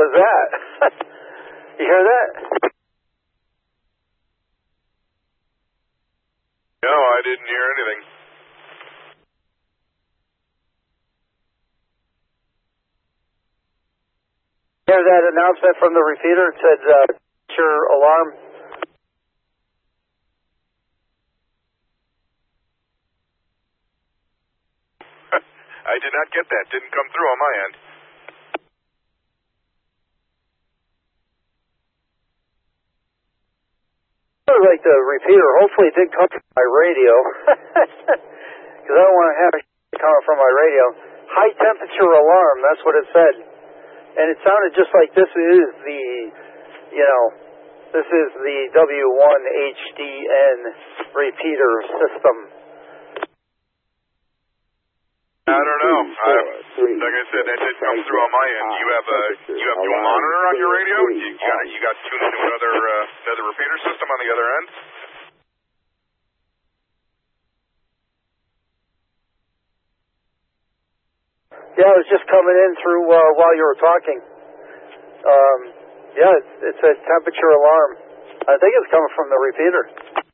was that? You hear that? No, I didn't hear anything. Hear that announcement from the repeater? It said, your alarm. I did not get that. Didn't come through on my end. Like the repeater, hopefully it did come from my radio. Because I don't want to have it coming from my radio. High temperature alarm, that's what it said. And it sounded just like this is the, this is the W1HDN repeater system. I don't know. Like I said, that did come through on my end. You have dual monitor on your radio? You got tuned into another repeater system on the other end? Yeah, it was just coming in through while you were talking. Yeah, it's a temperature alarm. I think it's coming from the repeater.